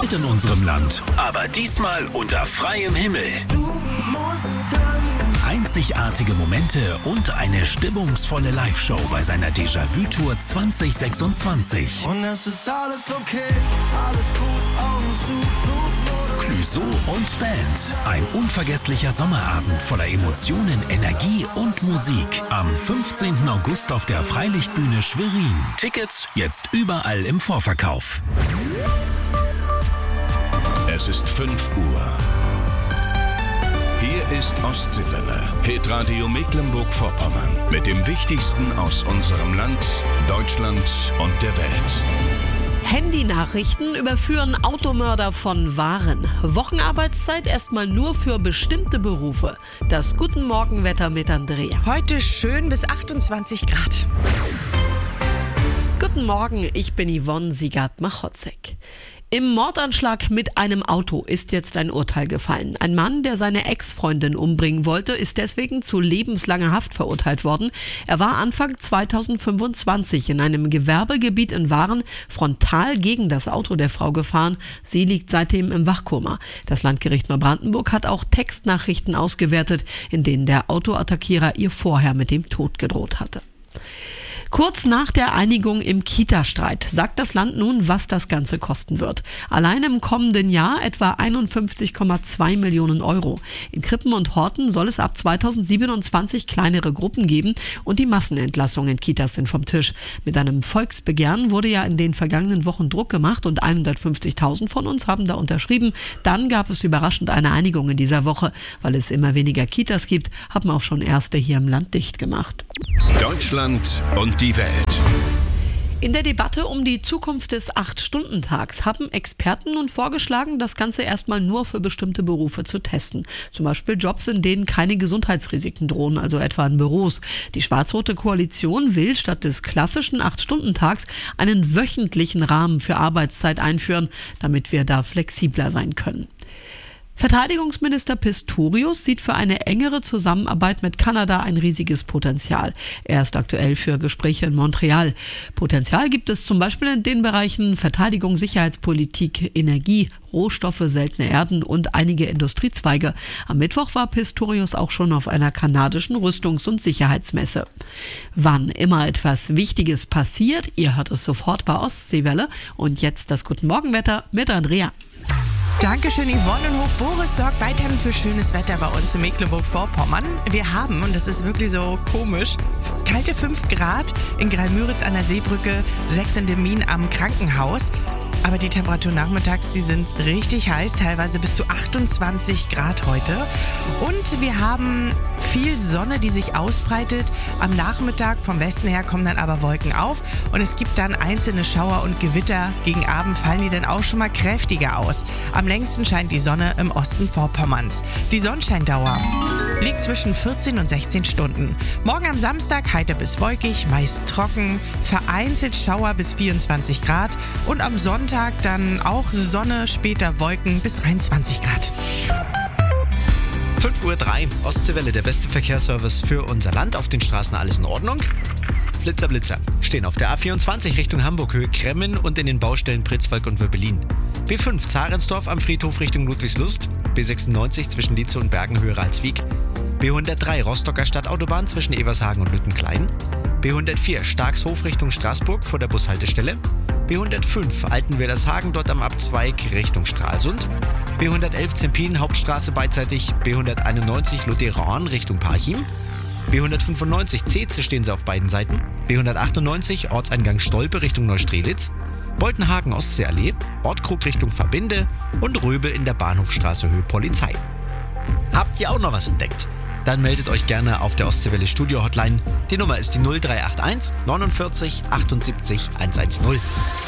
in unserem Land, aber diesmal unter freiem Himmel. Du musst tanzen. Einzigartige Momente und eine stimmungsvolle Live-Show bei seiner Déjà-vu-Tour 2026. Und es ist alles okay, alles gut, Augen zu, Flugmodus. Clouseau und Band. Ein unvergesslicher Sommerabend voller Emotionen, Energie und Musik. Am 15. August auf der Freilichtbühne Schwerin. Tickets jetzt überall im Vorverkauf. Es ist 5 Uhr. Hier ist Ostseewelle, Hitradio Mecklenburg-Vorpommern. Mit dem Wichtigsten aus unserem Land, Deutschland und der Welt. Handynachrichten überführen Automörder von Waren. Wochenarbeitszeit erstmal nur für bestimmte Berufe. Das Guten Morgenwetter mit Andrea. Heute schön bis 28 Grad. Guten Morgen, ich bin Yvonne Siegert-Machotzek. Im Mordanschlag mit einem Auto ist jetzt ein Urteil gefallen. Ein Mann, der seine Ex-Freundin umbringen wollte, ist deswegen zu lebenslanger Haft verurteilt worden. Er war Anfang 2025 in einem Gewerbegebiet in Waren frontal gegen das Auto der Frau gefahren. Sie liegt seitdem im Wachkoma. Das Landgericht Neubrandenburg hat auch Textnachrichten ausgewertet, in denen der Autoattackierer ihr vorher mit dem Tod gedroht hatte. Kurz nach der Einigung im Kita-Streit sagt das Land nun, was das Ganze kosten wird. Allein im kommenden Jahr etwa 51,2 Millionen Euro. In Krippen und Horten soll es ab 2027 kleinere Gruppen geben und die Massenentlassungen in Kitas sind vom Tisch. Mit einem Volksbegehren wurde ja in den vergangenen Wochen Druck gemacht und 150.000 von uns haben da unterschrieben. Dann gab es überraschend eine Einigung in dieser Woche. Weil es immer weniger Kitas gibt, haben auch schon erste hier im Land dicht gemacht. Deutschland und die Welt. In der Debatte um die Zukunft des 8-Stunden-Tags haben Experten nun vorgeschlagen, das Ganze erstmal nur für bestimmte Berufe zu testen. Zum Beispiel Jobs, in denen keine Gesundheitsrisiken drohen, also etwa in Büros. Die schwarz-rote Koalition will statt des klassischen 8-Stunden-Tags einen wöchentlichen Rahmen für Arbeitszeit einführen, damit wir da flexibler sein können. Verteidigungsminister Pistorius sieht für eine engere Zusammenarbeit mit Kanada ein riesiges Potenzial. Er ist aktuell für Gespräche in Montreal. Potenzial gibt es zum Beispiel in den Bereichen Verteidigung, Sicherheitspolitik, Energie, Rohstoffe, seltene Erden und einige Industriezweige. Am Mittwoch war Pistorius auch schon auf einer kanadischen Rüstungs- und Sicherheitsmesse. Wann immer etwas Wichtiges passiert, ihr hört es sofort bei Ostseewelle. Und jetzt das Guten Morgenwetter mit Andrea. Dankeschön, Yvonne. Und Hochboris sorgt weiterhin für schönes Wetter bei uns in Mecklenburg-Vorpommern. Wir haben, und das ist wirklich so komisch, kalte 5 Grad in Graal-Müritz an der Seebrücke, 6 in Demmin am Krankenhaus. Aber die Temperaturen nachmittags, die sind richtig heiß, teilweise bis zu 28 Grad heute. Und wir haben viel Sonne, die sich ausbreitet. Am Nachmittag vom Westen her kommen dann aber Wolken auf und es gibt dann einzelne Schauer und Gewitter. Gegen Abend fallen die dann auch schon mal kräftiger aus. Am längsten scheint die Sonne im Osten Vorpommerns. Die Sonnenscheindauer liegt zwischen 14 und 16 Stunden. Morgen am Samstag heiter bis wolkig, meist trocken, vereinzelt Schauer bis 24 Grad und am Sonntag dann auch Sonne, später Wolken bis 23 Grad. 5:03 Uhr, Ostseewelle, der beste Verkehrsservice für unser Land. Auf den Straßen alles in Ordnung. Blitzer, Blitzer. Stehen auf der A24 Richtung Hamburg, Höhe Kremmen und in den Baustellen Pritzwalk und Wöbbelin. B5 Zarensdorf am Friedhof Richtung Ludwigslust. B96 zwischen Lietze und Bergen, Höhe Ralswiek. B103 Rostocker Stadtautobahn zwischen Evershagen und Lüttenklein. B104 Starkshof Richtung Straßburg vor der Bushaltestelle. B105 Altenwildershagen, dort am Abzweig Richtung Stralsund. B111 Zempin Hauptstraße beidseitig. B191 Lutheran Richtung Parchim. B195 Zeze stehen sie auf beiden Seiten. B198 Ortseingang Stolpe Richtung Neustrelitz. Boltenhagen Ostseeallee, Ortkrug Richtung Verbinde und Röbel in der Bahnhofstraße Höhe Polizei. Habt ihr auch noch was entdeckt? Dann meldet euch gerne auf der Ostseewelle Studio Hotline. Die Nummer ist die 0381 49 78 110. Ostseewelle.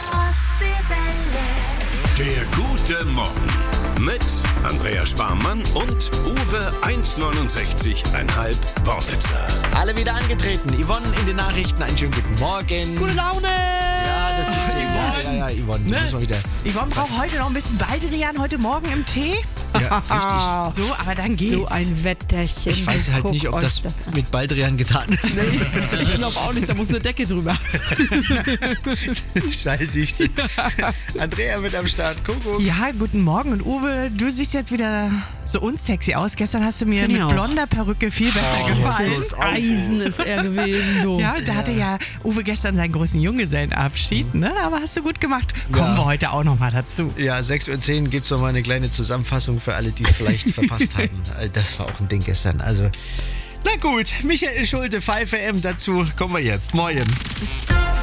Der gute Morgen mit Andrea Sparmann und Uwe 1,69,5 Wornitzer. Alle wieder angetreten. Yvonne in den Nachrichten, einen schönen guten Morgen. Gute Laune! Ja, das ist Yvonne. Ja, Yvonne, Ne? muss mal wieder. Yvonne braucht heute noch ein bisschen Baldrian heute Morgen im Tee. Ja, richtig. So, aber dann geht's. So ein Wetterchen. Ich weiß halt Guckt nicht, ob euch das an. mit Baldrian getan ist. Nee, ich glaube auch nicht, da muss eine Decke drüber. Schalldicht. Andrea mit am Start. Kuckuck. Ja, guten Morgen. Und Uwe, du siehst jetzt wieder so unsexy aus. Gestern hast du mir Find ich mit auch. blonder Perücke viel besser gefallen. Eisen ist er gewesen, du. Ja, da hatte ja Uwe gestern seinen großen Junggesellenabschied, ne? Aber hast du gut gemacht. Kommen wir heute auch noch mal dazu. Ja, 6:10 Uhr gibt es nochmal eine kleine Zusammenfassung für alle, die es vielleicht verpasst haben. Das war auch ein Ding gestern. Also, na gut, Michael Schulte, 5 AM, dazu kommen wir jetzt. Moin.